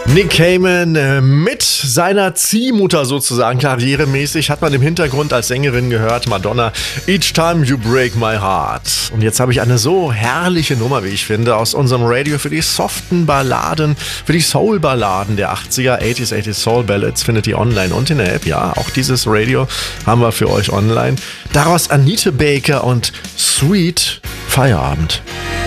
Nick Cayman mit seiner Ziehmutter sozusagen, karrieremäßig, hat man im Hintergrund als Sängerin gehört, Madonna, Each Time You Break My Heart. Und jetzt habe ich eine so herrliche Nummer, wie ich finde, aus unserem Radio für die soften Balladen, für die Soul-Balladen der 80er, 80s Soul Ballads, findet ihr online und in der App. Ja, auch dieses Radio haben wir für euch online. Daraus Anita Baker und Sweet Feierabend.